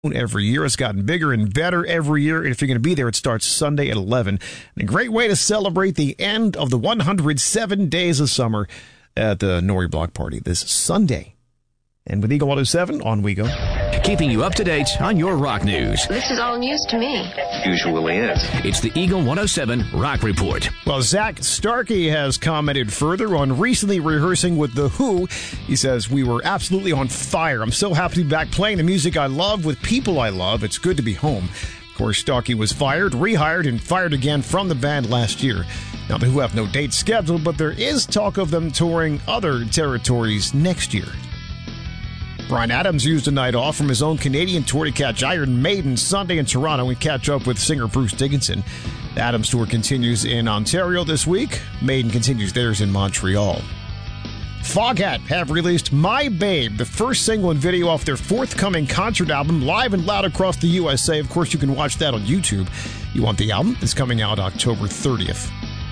every year. It's gotten bigger and better every year. And if you're going to be there, it starts Sunday at 11. And a great way to celebrate the end of the 107 days of summer at the Nori Block Party this Sunday. And with Eagle 107, on we go. Keeping you up to date on your rock news. This is all news to me. Usually is. It's the Eagle 107 Rock Report. Well, Zach Starkey has commented further on recently rehearsing with The Who. He says, "We were absolutely on fire. I'm so happy to be back playing the music I love with people I love. It's good to be home." Of course, Starkey was fired, rehired, and fired again from the band last year. Now, The Who have no date scheduled, but there is talk of them touring other territories next year. Bryan Adams used a night off from his own Canadian tour to catch Iron Maiden Sunday in Toronto and catch up with singer Bruce Dickinson. The Adams tour continues in Ontario this week. Maiden continues theirs in Montreal. Foghat have released My Babe, the first single and video off their forthcoming concert album, live and loud across the USA. Of course, you can watch that on YouTube. You want the album? It's coming out October 30th.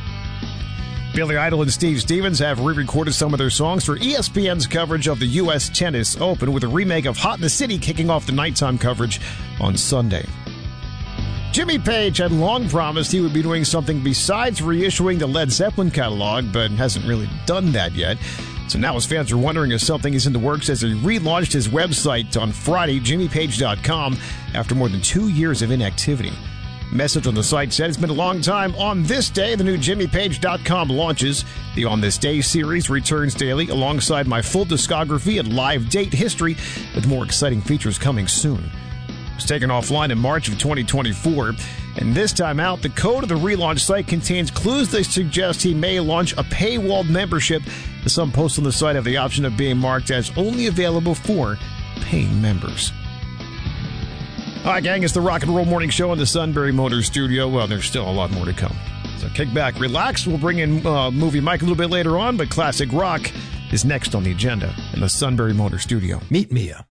Billy Idol and Steve Stevens have re-recorded some of their songs for ESPN's coverage of the U.S. Tennis Open, with a remake of Hot in the City kicking off the nighttime coverage on Sunday. Jimmy Page had long promised he would be doing something besides reissuing the Led Zeppelin catalog, but hasn't really done that yet. So now his fans are wondering if something is in the works as he relaunched his website on Friday, jimmypage.com, after more than 2 years of inactivity. Message on the site said, "It's been a long time. On this day, the new jimmypage.com launches. The On This Day series returns daily alongside my full discography and live date history, with more exciting features coming soon." It was taken offline in March of 2024, and this time out, the code of the relaunch site contains clues that suggest he may launch a paywalled membership. Some posts on the site have the option of being marked as only available for paying members. All right, gang, it's the Rock and Roll Morning Show in the Sunbury Motors studio. Well, there's still a lot more to come. So kick back, relax. We'll bring in Movie Mike a little bit later on, but classic rock is next on the agenda in the Sunbury Motors studio. Meet Mia,